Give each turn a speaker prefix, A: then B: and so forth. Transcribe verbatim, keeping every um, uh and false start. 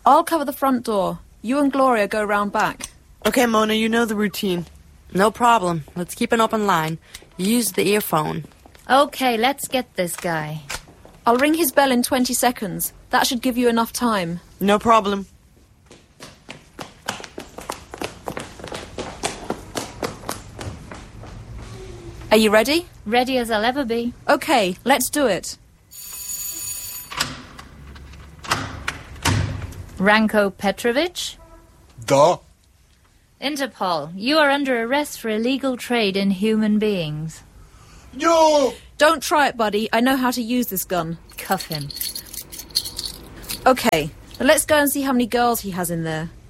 A: I'll cover the front door. You and Gloria go round back.
B: Okay, Mona, you know the routine.
C: No problem. Let's keep an open line. Use the earphone.
D: Okay, let's get this guy.
A: I'll ring his bell in twenty seconds. That should give you enough time.
B: No problem.
A: Are you ready?
D: Ready as I'll ever be.
A: Okay, let's do it.
D: Ranko Petrovich?
E: Da?
D: Interpol, you are under arrest for illegal trade in human beings.
E: Yo!
A: Don't try it, buddy. I know how to use this gun.
D: Cuff him.
A: Okay, now let's go and see how many girls he has in there.